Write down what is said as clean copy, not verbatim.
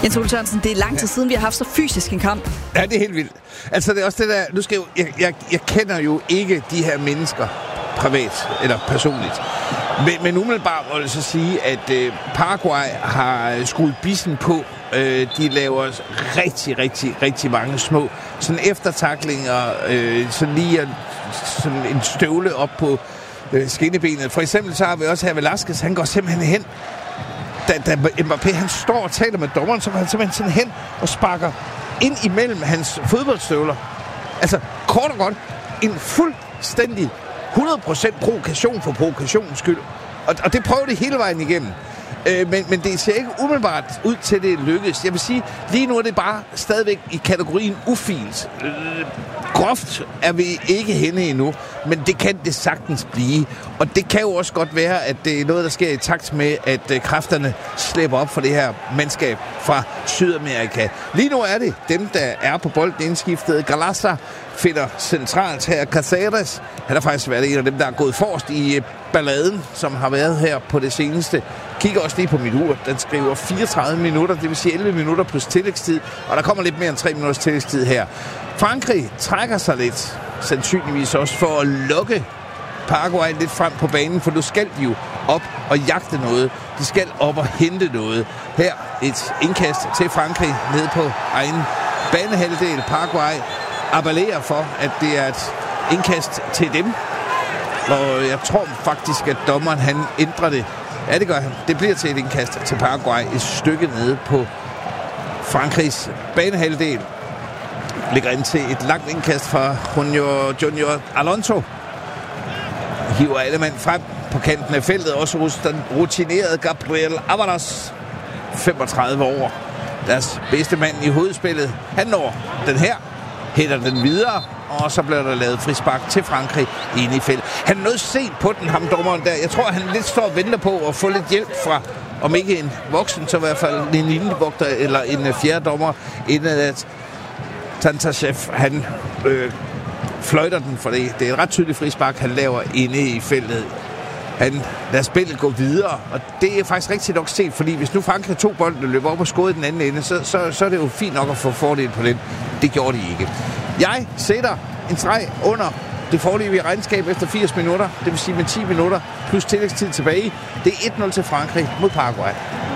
Jens Ole Sørensen, det er lang tid siden, vi har haft så fysisk en kamp. Ja, det er helt vildt. Altså, det er også det der... Nu skal jeg kender jo ikke de her mennesker privat eller personligt. Men umiddelbart må jeg så sige, at Paraguay har skruet bissen på. De laver rigtig mange små sådan eftertaklinger, sådan lige sådan en støvle op på skinnebenet. For eksempel så har vi også her Velasquez, han går simpelthen hen. Da Mbappé han står og taler med dommeren, så går han simpelthen sådan hen og sparker ind imellem hans fodboldstøvler. Altså kort og godt en fuldstændig 100% provokation for provokationens skyld. Og det prøver det hele vejen igennem. Men det ser ikke umiddelbart ud til, det lykkes. Jeg vil sige, lige nu er det bare stadigvæk i kategorien ufint. Groft er vi ikke henne endnu, men det kan det sagtens blive. Og det kan jo også godt være, at det er noget, der sker i takt med, at kræfterne slipper op for det her mandskab fra Sydamerika. Lige nu er det dem, der er på bolden indskiftet. Galassa finder centralt her. Caceres, han har faktisk været en af dem, der er gået forrest i balladen, som har været her på det seneste. Kigger også lige på mit ur. Den skriver 34 minutter, det vil sige 11 minutter plus tillægstid. Og der kommer lidt mere end 3 minutters tillægstid her. Frankrig trækker sig lidt, sandsynligvis også for at lukke Paraguay lidt frem på banen, for nu skal de jo op og jagte noget. De skal op og hente noget. Her et indkast til Frankrig ned på egen banehalvdel. Paraguay appellerer for, at det er et indkast til dem. Og jeg tror faktisk, at dommeren han ændrer det. Ja, det gør han. Det bliver til et indkast til Paraguay. Et stykke nede på Frankrigs banehalvdel. Ligger ind til et langt indkast fra Junior Alonso. Hiver alle mand frem på kanten af feltet. Også hos den rutinerede Gabriel Avalos. 35 år. Deres bedste mand i hovedspillet. Han når den her. Hætter den videre. Og så bliver der lavet frispark til Frankrig inde i feltet. Han er noget sent på den, ham dommeren der. Jeg tror, han lidt står og venter på at få lidt hjælp fra, om ikke en voksen, så i hvert fald en linjevogter eller en fjerde dommer, inden at Tantashev, han fløjter den, for det er et ret tydeligt frispark, han laver inde i feltet. Han lader spillet gå videre, og det er faktisk rigtig nok set, fordi hvis nu Frankrig tog bolden og løber op og skåede den anden ende, så er det jo fint nok at få fordel på den. Det gjorde de ikke. Jeg sætter en streg under det foreløbige regnskab efter 80 minutter, det vil sige med 10 minutter plus tillægstid tilbage. Det er 1-0 til Frankrig mod Paraguay.